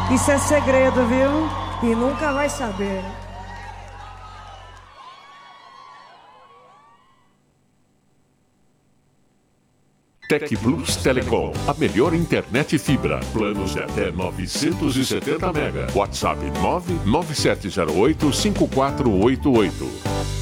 Isso é segredo, viu? E nunca vai saber. Tec Plus Telecom, a melhor internet fibra. Planos de até 970 MB. WhatsApp 997085488.